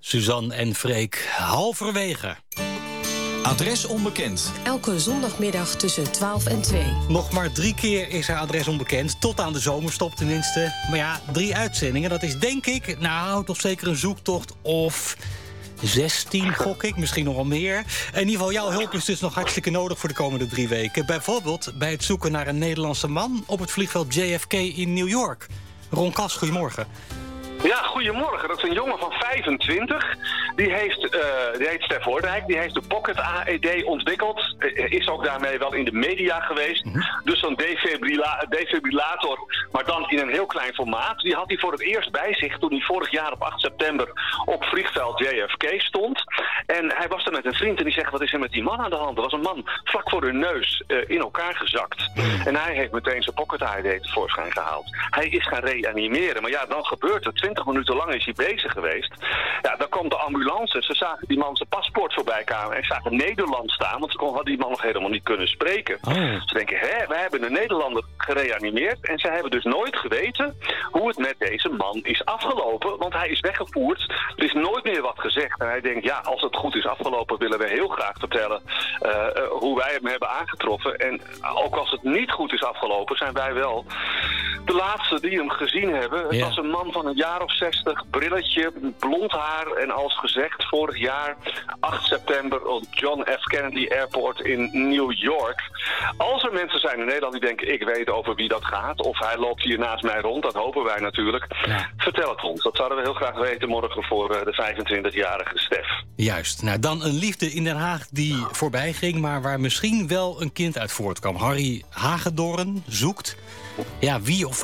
Suzanne en Freek, halverwege. Adres onbekend. Elke zondagmiddag tussen 12 en 2. Nog maar 3 keer is haar adres onbekend. Tot aan de zomerstop tenminste. Maar ja, 3 uitzendingen, dat is denk ik... toch zeker een zoektocht of... 16, gok ik, misschien nog wel meer. In ieder geval, jouw hulp is dus nog hartstikke nodig voor de komende 3 weken. Bijvoorbeeld bij het zoeken naar een Nederlandse man... op het vliegveld JFK in New York. Ron Kas, goedemorgen. Ja, goedemorgen. Dat is een jongen van 25. Die heet Stef Hoordijk. Die heeft de Pocket AED ontwikkeld. Is ook daarmee wel in de media geweest. Dus zo'n defibrillator, maar dan in een heel klein formaat. Die had hij voor het eerst bij zich toen hij vorig jaar op 8 september op vliegveld JFK stond. En hij was er met een vriend en die zegt, wat is er met die man aan de hand? Er was een man vlak voor hun neus in elkaar gezakt. En hij heeft meteen zijn Pocket AED tevoorschijn gehaald. Hij is gaan reanimeren. Maar ja, dan gebeurt het. 20 minuten lang is hij bezig geweest. Ja, dan komt de ambulance. Ze zagen die man zijn paspoort voorbij komen en zagen Nederland staan, want ze hadden die man nog helemaal niet kunnen spreken. Ze denken, we hebben een Nederlander gereanimeerd en ze hebben dus nooit geweten hoe het met deze man is afgelopen, want hij is weggevoerd. Er is nooit meer wat gezegd. En hij denkt, ja, als het goed is afgelopen, willen we heel graag vertellen hoe wij hem hebben aangetroffen. En ook als het niet goed is afgelopen, zijn wij wel de laatste die hem gezien hebben. Het was een man van een jaar of 60, brilletje, blond haar en als gezegd vorig jaar 8 september op John F. Kennedy Airport in New York. Als er mensen zijn in Nederland die denken, ik weet over wie dat gaat, of hij loopt hier naast mij rond, dat hopen wij natuurlijk. Ja. Vertel het ons. Dat zouden we heel graag weten morgen voor de 25-jarige Stef. Juist. Nou, dan een liefde in Den Haag die voorbij ging, maar waar misschien wel een kind uit voortkwam. Harry Hagedorn zoekt. Ja, wie of